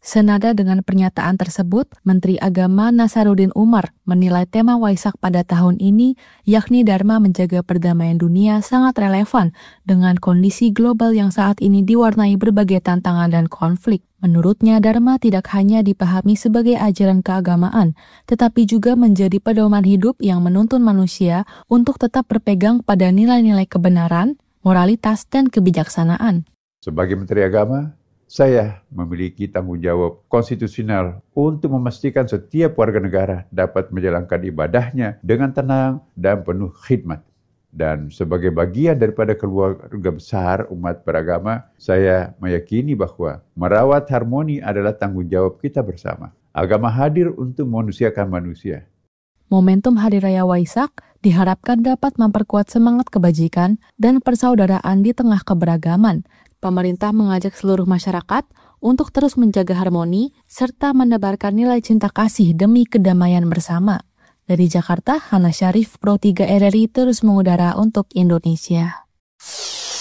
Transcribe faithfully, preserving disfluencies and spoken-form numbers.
Senada dengan pernyataan tersebut, Menteri Agama Nasaruddin Umar menilai tema Waisak pada tahun ini, yakni Dharma menjaga perdamaian dunia, sangat relevan dengan kondisi global yang saat ini diwarnai berbagai tantangan dan konflik. Menurutnya, Dharma tidak hanya dipahami sebagai ajaran keagamaan, tetapi juga menjadi pedoman hidup yang menuntun manusia untuk tetap berpegang pada nilai-nilai kebenaran, moralitas, dan kebijaksanaan. Sebagai Menteri Agama, saya memiliki tanggung jawab konstitusional untuk memastikan setiap warga negara dapat menjalankan ibadahnya dengan tenang dan penuh khidmat. Dan sebagai bagian daripada keluarga besar umat beragama, saya meyakini bahwa merawat harmoni adalah tanggung jawab kita bersama. Agama hadir untuk memanusiakan manusia. Momentum Hari Raya Waisak diharapkan dapat memperkuat semangat kebajikan dan persaudaraan di tengah keberagaman. Pemerintah mengajak seluruh masyarakat untuk terus menjaga harmoni serta menebarkan nilai cinta kasih demi kedamaian bersama. Dari Jakarta, Hana Syarif, Pro tiga R R I terus mengudara untuk Indonesia.